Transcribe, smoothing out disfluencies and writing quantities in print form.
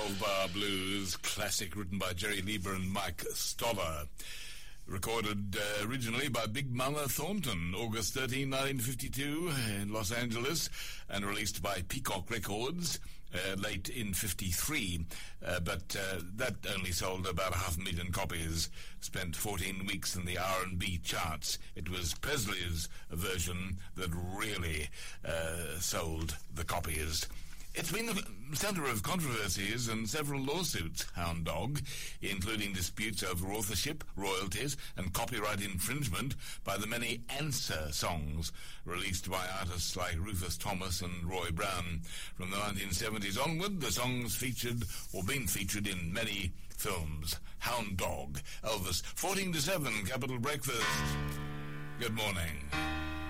12 Bar Blues, classic written by Jerry Lieber and Mike Stoller. Recorded originally by Big Mama Thornton, August 13, 1952 in Los Angeles, and released by Peacock Records late in 53. But that only sold about 500,000 copies, spent 14 weeks in the R&B charts. It was Presley's version that really sold the copies. It's been the centre of controversies and several lawsuits, Hound Dog, including disputes over authorship, royalties, and copyright infringement by the many answer songs released by artists like Rufus Thomas and Roy Brown. From the 1970s onward, the songs featured or been featured in many films. Hound Dog, Elvis, 14 to 7, Capital Breakfast. Good morning.